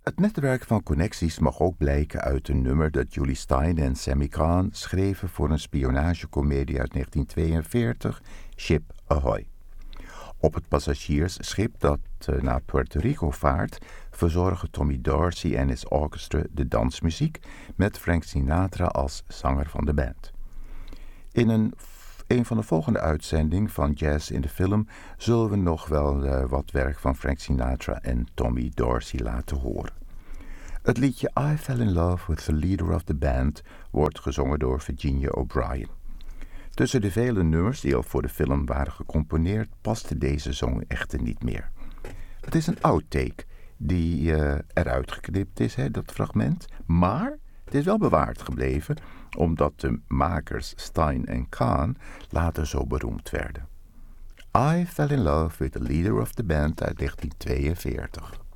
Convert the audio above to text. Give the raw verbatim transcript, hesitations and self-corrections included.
Het netwerk van connecties mag ook blijken uit een nummer dat Julie Stein en Sammy Cahn schreven voor een spionagecomedie uit negentien tweeënveertig, Ship Ahoy. Op het passagiersschip dat uh, naar Puerto Rico vaart, verzorgen Tommy Dorsey en his orchestra de dansmuziek met Frank Sinatra als zanger van de band. In een, een van de volgende uitzendingen van Jazz in de Film zullen we nog wel uh, wat werk van Frank Sinatra en Tommy Dorsey laten horen. Het liedje I Fell in Love with the Leader of the Band wordt gezongen door Virginia O'Brien. Tussen de vele nummers die al voor de film waren gecomponeerd, paste deze song echter niet meer. Het is een outtake die uh, eruit geknipt is, hè, dat fragment, maar het is wel bewaard gebleven, omdat de makers Stein en Cahn later zo beroemd werden. I Fell in Love with the Leader of the Band uit negentien tweeënveertig.